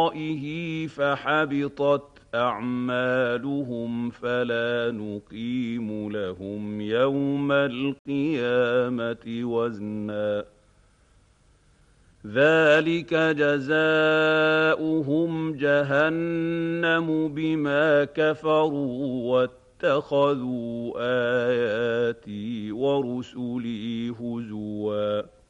فحبطت أعمالهم فلا نقيم لهم يوم القيامة وزنا ذلك جزاؤهم جهنم بما كفروا واتخذوا آياتي ورسلي هزوا